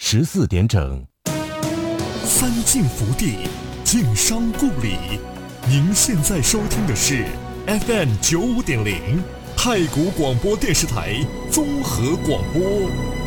14点整。 三晋福地，晋商故里。您现在收听的是 FM 95.0太谷广播电视台综合广播。